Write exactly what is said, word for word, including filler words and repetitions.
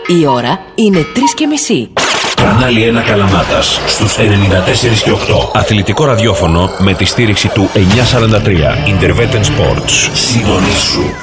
Η ώρα είναι τρεις και μισή. Κανάλι ένα Καλαμάτας στους ενενήντα τέσσερα και οκτώ. Αθλητικό ραδιόφωνο με τη στήριξη του εννιακόσια σαράντα τρία Interveten Sports. Συντονίσου.